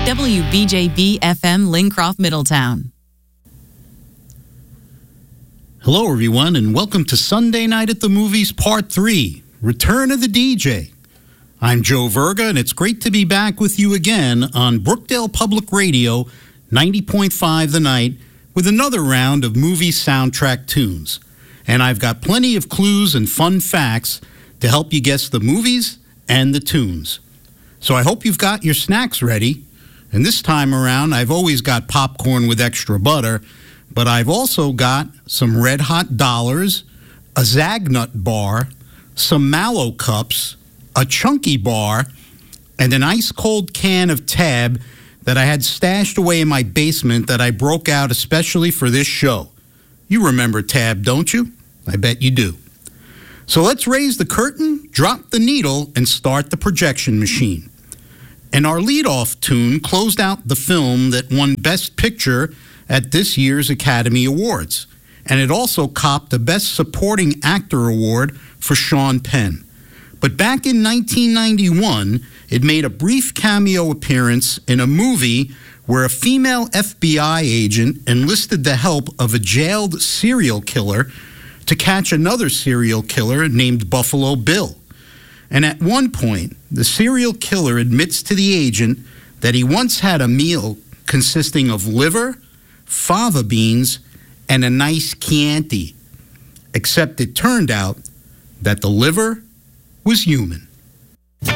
WBJB FM Lincroft, Middletown. Hello, everyone, and welcome to Sunday Night at the Movies Part 3, Return of the DJ. I'm Joe Verga, and it's great to be back with you again on Brookdale Public Radio, 90.5 The Night, with another round of movie soundtrack tunes. And I've got plenty of clues and fun facts to help you guess the movies and the tunes. So I hope you've got your snacks ready. And this time around, I've always got popcorn with extra butter, but I've also got some Red Hot Dollars, a Zagnut bar, some Mallow cups, a Chunky bar, and an ice-cold can of Tab that I had stashed away in my basement that I broke out especially for this show. You remember Tab, don't you? I bet you do. So let's raise the curtain, drop the needle, and start the projection machine. And our lead-off tune closed out the film that won Best Picture at this year's Academy Awards. And it also copped a Best Supporting Actor award for Sean Penn. But back in 1991, it made a brief cameo appearance in a movie where a female FBI agent enlisted the help of a jailed serial killer to catch another serial killer named Buffalo Bill. And at one point, the serial killer admits to the agent that he once had a meal consisting of liver, fava beans, and a nice Chianti. Except it turned out that the liver was human.